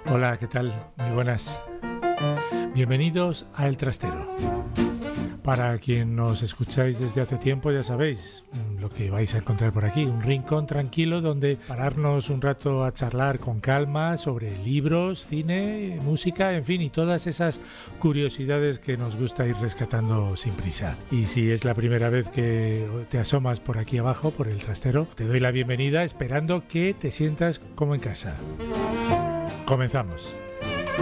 Hola, ¿qué tal? Muy buenas. Bienvenidos a El Trastero. Para quien nos escucháis desde hace tiempo, ya sabéis lo que vais a encontrar por aquí, un rincón tranquilo donde pararnos un rato a charlar con calma sobre libros, cine, música, en fin, y todas esas curiosidades que nos gusta ir rescatando sin prisa. Y si es la primera vez que te asomas por aquí abajo, por El Trastero, te doy la bienvenida esperando que te sientas como en casa. Comenzamos.